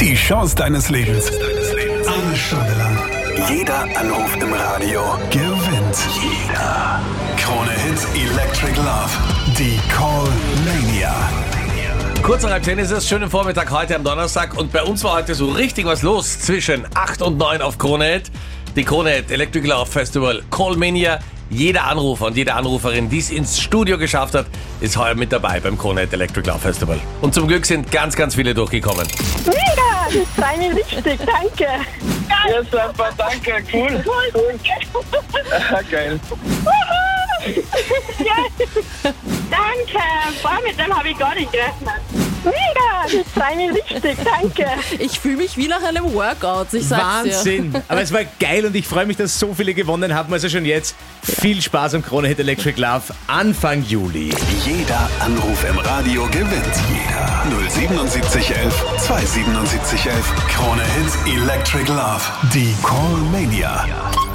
Die Chance deines Lebens. Eine Stunde lang. Jeder Anruf im Radio gewinnt. Jeder. Krone Hits Electric Love. Die Call-Mania. Kurz nach 10 ist es, schönen Vormittag heute am Donnerstag und bei uns war heute so richtig was los zwischen 8 und 9 auf Krone Hit. Die Krone Hit Electric Love Festival Call-Mania. Jeder Anrufer und jede Anruferin, die es ins Studio geschafft hat, ist heuer mit dabei beim Krone Hit Electric Love Festival. Und zum Glück sind ganz, ganz viele durchgekommen. Mega, das freut mich richtig, danke. Ja, super, danke, cool. Geil. Ja. Danke, mit dem habe ich gar nicht gerechnet. Mega, das freut mich richtig, danke. Ich fühle mich wie nach einem Workout, ich sag's dir. Wahnsinn! Aber es war geil und ich freue mich, dass so viele gewonnen haben. Also schon jetzt viel Spaß am Krone Hit Electric Love Anfang Juli. Jeder Anruf im Radio gewinnt. Jeder. 07711 27711. Krone Hits Electric Love. Die Call-Mania.